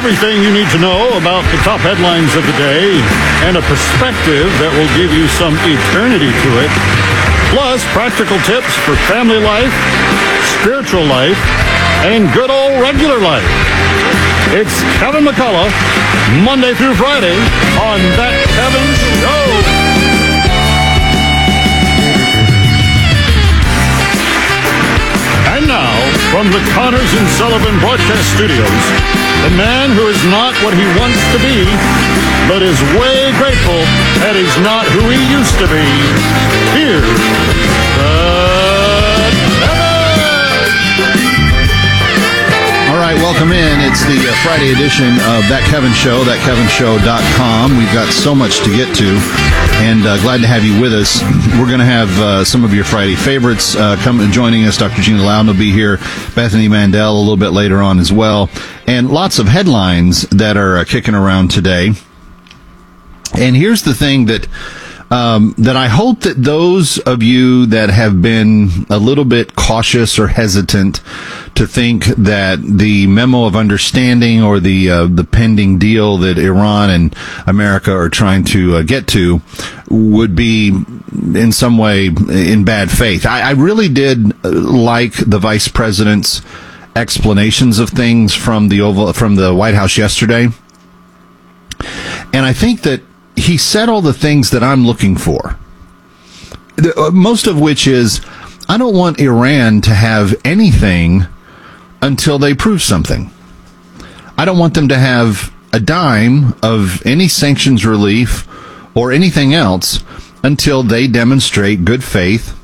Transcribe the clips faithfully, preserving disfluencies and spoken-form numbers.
Everything you need to know about the top headlines of the day and a perspective that will give you some eternity to it. Plus, practical tips for family life, spiritual life, and good old regular life. It's Kevin McCullough, Monday through Friday on That Kevin Show. And now, from the Connors and Sullivan Broadcast Studios, the man who is not what he wants to be, but is way grateful that he's not who he used to be. Here's That Kevin! All right, welcome in. It's the uh, Friday edition of That Kevin Show, that kevin show dot com. We've got so much to get to, and uh, glad to have you with us. We're going to have uh, some of your Friday favorites uh, come joining us. Doctor Gina Loudon will be here, Bethany Mandel a little bit later on as well, and lots of headlines that are uh, kicking around today. And here's the thing that um, that I hope that those of you that have been a little bit cautious or hesitant to think that the memo of understanding or the uh, the pending deal that Iran and America are trying to uh, get to would be in some way in bad faith. I, I really did like the vice president's explanations of things from the Oval, from the White House yesterday, and I think that he said all the things that I'm looking for, most of which is, I don't want Iran to have anything until they prove something. I don't want them to have a dime of any sanctions relief or anything else until they demonstrate good faith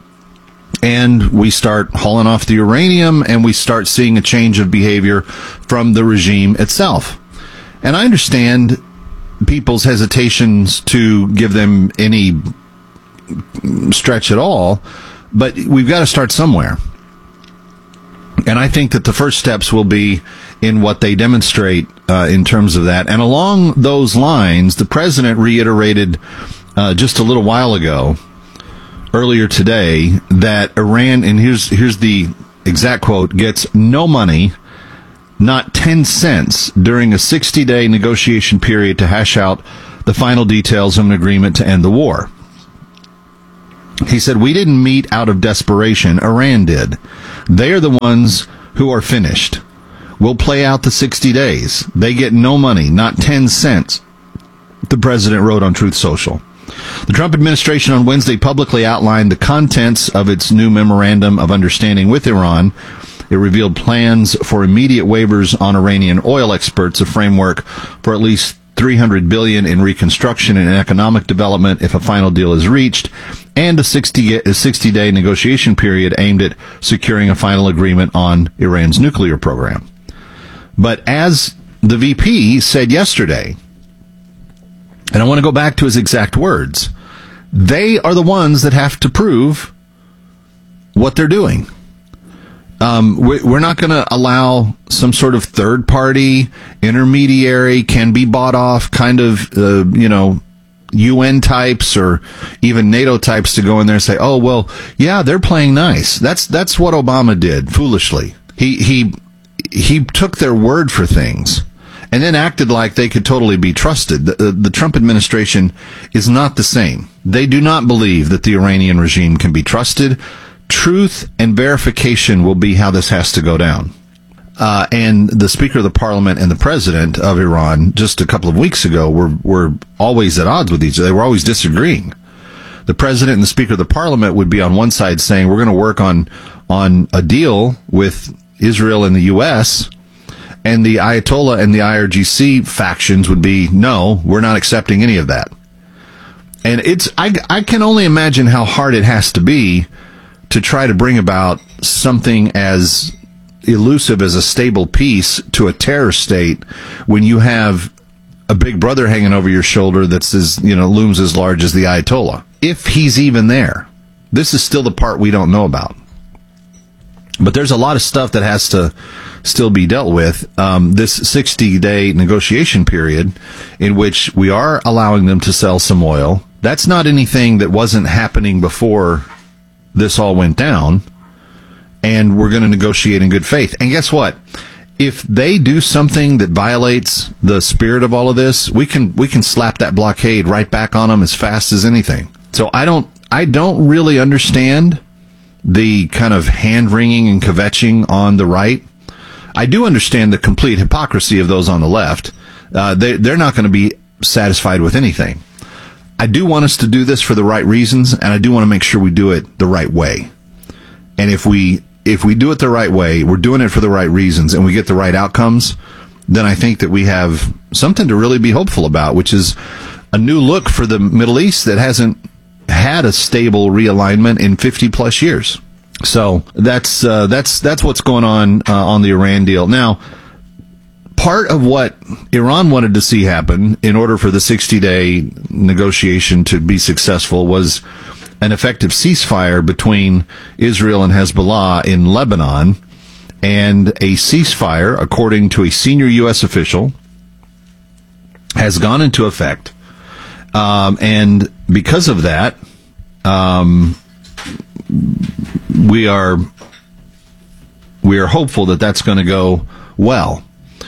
and we start hauling off the uranium and we start seeing a change of behavior from the regime itself. And I understand people's hesitations to give them any stretch at all, but we've got to start somewhere. And I think that the first steps will be in what they demonstrate uh, in terms of that. And along those lines, the president reiterated uh, just a little while ago, earlier today, that Iran, and here's here's the exact quote, gets no money, not ten cents, during a sixty-day negotiation period to hash out the final details of an agreement to end the war. He said, we didn't meet out of desperation. Iran did. They are the ones who are finished. We'll play out the sixty days. They get no money, not ten cents, the president wrote on Truth Social. The Trump administration on Wednesday publicly outlined the contents of its new memorandum of understanding with Iran. It revealed plans for immediate waivers on Iranian oil exports, a framework for at least three hundred billion dollars in reconstruction and economic development if a final deal is reached, and a sixty-day negotiation period aimed at securing a final agreement on Iran's nuclear program. But as the V P said yesterday, and I want to go back to his exact words, they are the ones that have to prove what they're doing. Um, we're not going to allow some sort of third-party, intermediary, can be bought off kind of, uh, you know, U N types or even NATO types to go in there and say, oh, well, yeah, they're playing nice. That's that's what Obama did, foolishly. He he he took their word for things and then acted like they could totally be trusted. The, the, the Trump administration is not the same. They do not believe that the Iranian regime can be trusted. Truth and verification will be how this has to go down. Uh, and the Speaker of the Parliament and the President of Iran just a couple of weeks ago were, were always at odds with each other. They were always disagreeing. The President and the Speaker of the Parliament would be on one side saying, we're going to work on, on a deal with Israel and the U S, and the Ayatollah and the I R G C factions would be, no, we're not accepting any of that. And it's, I, I can only imagine how hard it has to be to try to bring about something as elusive as a stable peace to a terror state when you have a big brother hanging over your shoulder that's as, you know, looms as large as the Ayatollah. If he's even there. This is still the part we don't know about. But there's a lot of stuff that has to still be dealt with. Um, this sixty-day negotiation period in which we are allowing them to sell some oil, that's not anything that wasn't happening before this all went down, and we're going to negotiate in good faith. And guess what? if they do something that violates the spirit of all of this, we can we can slap that blockade right back on them as fast as anything. So I don't I don't really understand the kind of hand-wringing and kvetching on the right. I do understand the complete hypocrisy of those on the left. Uh, they, they're not going to be satisfied with anything. I do want us to do this for the right reasons, and I do want to make sure we do it the right way. And if we if we do it the right way, we're doing it for the right reasons, and we get the right outcomes, then I think that we have something to really be hopeful about, which is a new look for the Middle East that hasn't had a stable realignment in fifty plus years. So that's uh, that's that's what's going on uh, on the Iran deal. Now, part of what Iran wanted to see happen in order for the sixty-day negotiation to be successful was an effective ceasefire between Israel and Hezbollah in Lebanon, and a ceasefire, according to a senior U S official, has gone into effect. Um, and because of that, um, we are we are hopeful that that's going to go well.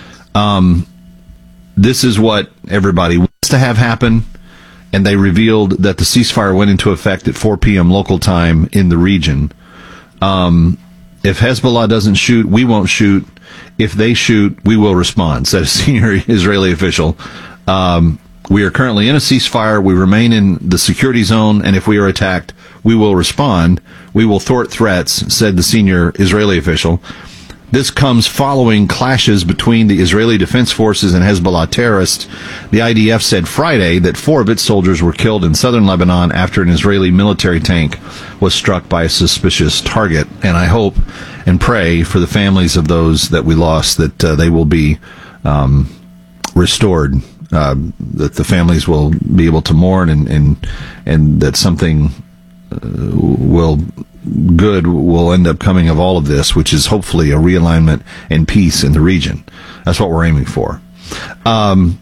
Um, this is what everybody wants to have happen, and they revealed that the ceasefire went into effect at four p.m. local time in the region. Um, if Hezbollah doesn't shoot, we won't shoot. If they shoot, we will respond, said a senior Israeli official. Um, we are currently in a ceasefire. We remain in the security zone, and if we are attacked, we will respond. We will thwart threats, said the senior Israeli official. This comes following clashes between the Israeli Defense Forces and Hezbollah terrorists. The I D F said Friday that four of its soldiers were killed in southern Lebanon after an Israeli military tank was struck by a suspicious target. And I hope and pray for the families of those that we lost, that uh, they will be um, restored, uh, that the families will be able to mourn, and, and, and that something uh, will... good will end up coming of all of this, which is hopefully a realignment and peace in the region. That's what we're aiming for. Um,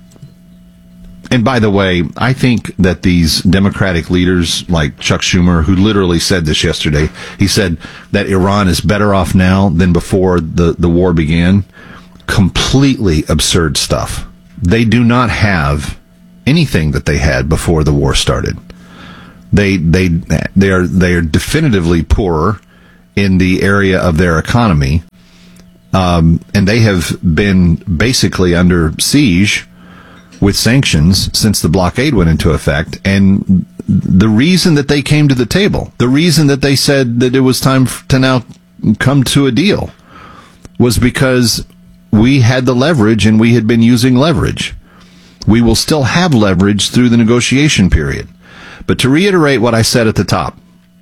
and by the way, I think that these Democratic leaders like Chuck Schumer, who literally said this yesterday, he said that Iran is better off now than before the, the war began. Completely absurd stuff. They do not have anything that they had before the war started. They they they are they are definitively poorer in the area of their economy, um, and they have been basically under siege with sanctions since the blockade went into effect. And the reason that they came to the table, the reason that they said that it was time to now come to a deal, was because we had the leverage and we had been using leverage. We will still have leverage through the negotiation period. But to reiterate what I said at the top,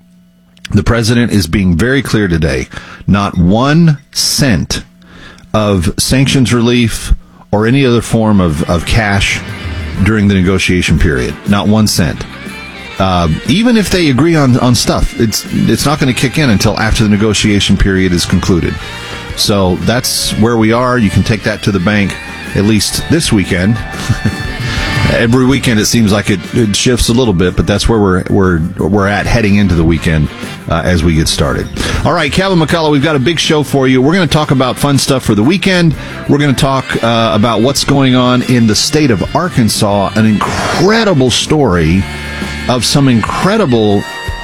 the president is being very clear today. Not one cent of sanctions relief or any other form of, of cash during the negotiation period. Not one cent. Uh, even if they agree on, on stuff, it's it's not going to kick in until after the negotiation period is concluded. So that's where we are. You can take that to the bank, at least this weekend. Every weekend it seems like it, it shifts a little bit, but that's where we're we're we're at heading into the weekend uh, as we get started. All right, Kevin McCullough, we've got a big show for you. We're going to talk about fun stuff for the weekend. We're going to talk uh, about what's going on in the state of Arkansas, an incredible story of some incredible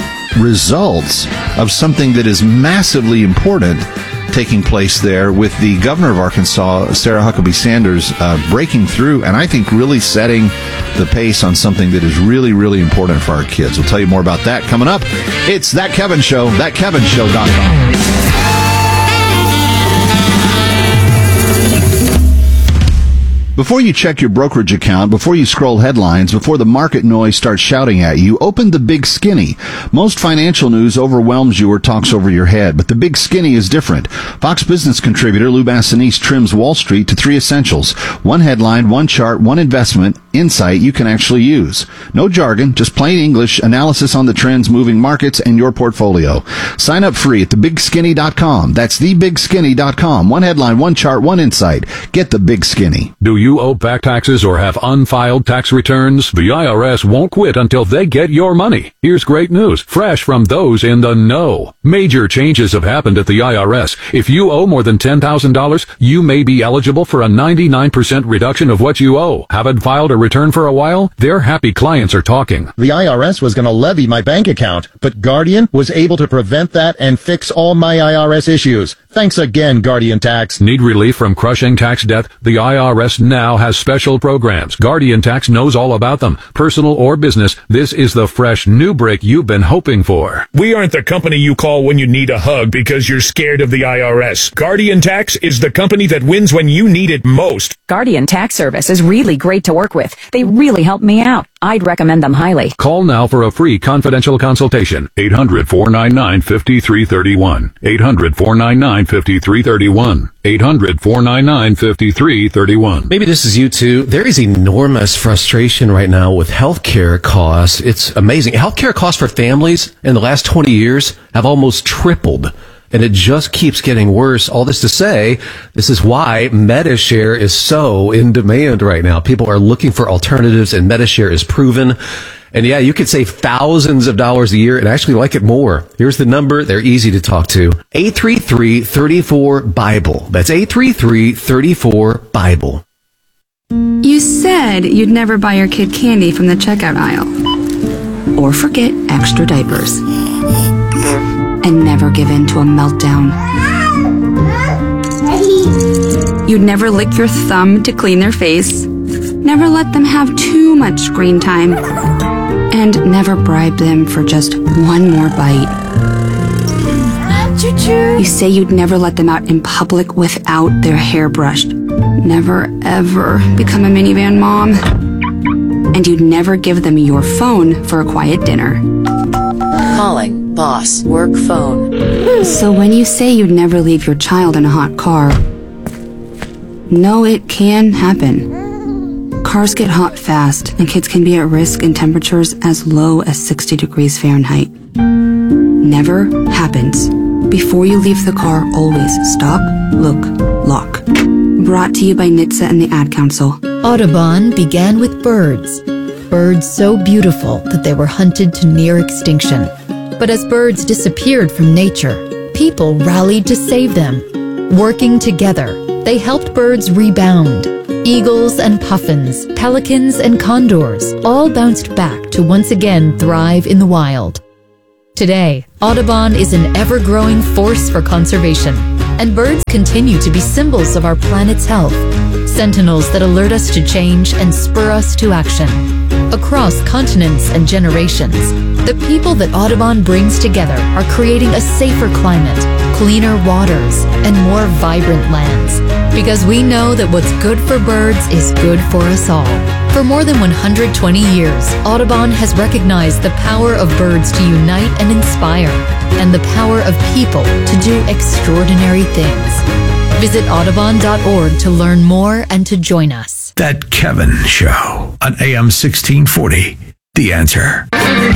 results of something that is massively important taking place there, with the governor of Arkansas, Sarah Huckabee Sanders, uh, breaking through and I think really setting the pace on something that is really, really important for our kids. We'll tell you more about that coming up. It's That Kevin Show, that kevin show dot com. Before you check your brokerage account, before you scroll headlines, before the market noise starts shouting at you, open the Big Skinny. Most financial news overwhelms you or talks over your head, but the Big Skinny is different. Fox Business contributor Lou Bassanese trims Wall Street to three essentials: one headline, one chart, one investment, insight you can actually use. No jargon, just plain English analysis on the trends moving markets and your portfolio. Sign up free at the big skinny dot com. That's the big skinny dot com. One headline, one chart, one insight. Get The Big Skinny. Do you owe back taxes or have unfiled tax returns? The I R S won't quit until they get your money. Here's great news, fresh from those in the know. Major changes have happened at the I R S. If you owe more than ten thousand dollars, you may be eligible for a ninety-nine percent reduction of what you owe. Haven't filed a return for a while? Their happy clients are talking. The I R S was going to levy my bank account, but Guardian was able to prevent that and fix all my I R S issues. Thanks again, Guardian Tax. Need relief from crushing tax debt? The I R S now has special programs. Guardian Tax knows all about them. Personal or business, this is the fresh new break you've been hoping for. We aren't the company you call when you need a hug because you're scared of the I R S. Guardian Tax is the company that wins when you need it most. Guardian Tax Service is really great to work with. They really help me out. I'd recommend them highly. Call now for a free confidential consultation. eight hundred, four nine nine, five three three one. eight hundred, four nine nine, five three three one. eight hundred, four nine nine, five three three one. Maybe this is you too. There is enormous frustration right now with healthcare costs. It's amazing. Healthcare costs for families in the last twenty years have almost tripled. And it just keeps getting worse. All this to say, this is why MediShare is so in demand right now. People are looking for alternatives, and MediShare is proven. And yeah, you could save thousands of dollars a year and actually like it more. Here's the number. They're easy to talk to. eight three three, three four, BIBLE. That's eight three three, three four, BIBLE. You said you'd never buy your kid candy from the checkout aisle. Or forget extra diapers. And never give in to a meltdown. You'd never lick your thumb to clean their face. Never let them have too much screen time. And never bribe them for just one more bite. You say you'd never let them out in public without their hair brushed. Never, ever become a minivan mom. And you'd never give them your phone for a quiet dinner. Calling boss work phone. So when you say you'd never leave your child in a hot car, no, it can happen. Cars get hot fast, and kids can be at risk in temperatures as low as sixty degrees Fahrenheit. Never happens. Before you leave the car, always stop, look, lock. Brought to you by N H T S A and the Ad Council. Audubon began with birds. Birds so beautiful that they were hunted to near extinction. But as birds disappeared from nature, people rallied to save them. Working together, they helped birds rebound. Eagles and puffins, pelicans and condors all bounced back to once again thrive in the wild. Today, Audubon is an ever-growing force for conservation, and birds continue to be symbols of our planet's health, sentinels that alert us to change and spur us to action. Across continents and generations, the people that Audubon brings together are creating a safer climate, cleaner waters, and more vibrant lands. Because we know that what's good for birds is good for us all. For more than one hundred twenty years, Audubon has recognized the power of birds to unite and inspire, and the power of people to do extraordinary things. Visit Audubon dot org to learn more and to join us. That Kevin Show on A M sixteen forty. The Answer.